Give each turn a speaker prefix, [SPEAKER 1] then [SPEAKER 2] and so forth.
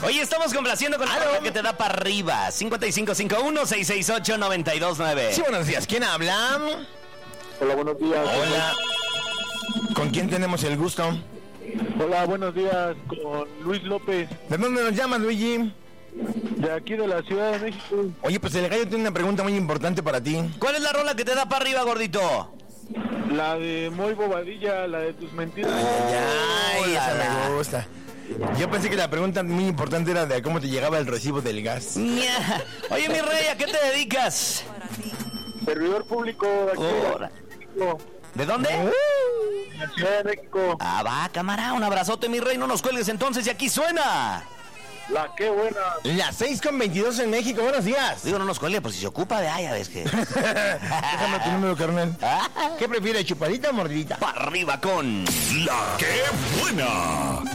[SPEAKER 1] Oye, estamos complaciendo con la rola que te da para arriba. 5551-668-929.
[SPEAKER 2] Sí, buenos días. ¿Quién habla?
[SPEAKER 3] Hola, buenos días.
[SPEAKER 2] Hola. ¿Con quién tenemos el gusto?
[SPEAKER 3] Hola, buenos días, con Luis López,
[SPEAKER 2] ¿De dónde nos llamas, Luigi?
[SPEAKER 3] de aquí de la Ciudad de México.
[SPEAKER 2] Oye, pues el gallo tiene una pregunta muy importante para ti.
[SPEAKER 1] ¿Cuál es la rola que te da para arriba, gordito?
[SPEAKER 3] La de Moy Bobadilla, la de tus mentiras.
[SPEAKER 2] Ay, esa
[SPEAKER 1] Hola.
[SPEAKER 2] me gusta. Yo pensé que la pregunta muy importante era de cómo te llegaba el recibo del gas.
[SPEAKER 1] Ña. Oye, mi rey, ¿a qué te dedicas?
[SPEAKER 3] Servidor público de aquí de
[SPEAKER 1] Ahora.
[SPEAKER 3] México,
[SPEAKER 1] ¿De dónde?
[SPEAKER 3] de la Ciudad de México.
[SPEAKER 1] Ah, va, cámara, un abrazote, mi rey, no nos cuelgues entonces y aquí suena.
[SPEAKER 3] La qué buena.
[SPEAKER 2] Las 6:22 en México, buenos días.
[SPEAKER 1] Digo, no nos cuelgues, por si se ocupa de ya ves que.
[SPEAKER 2] Déjame tu número, carnal.
[SPEAKER 1] Ah,
[SPEAKER 2] ¿Qué prefieres, chupadita o mordidita?
[SPEAKER 1] para arriba con
[SPEAKER 4] La que buena.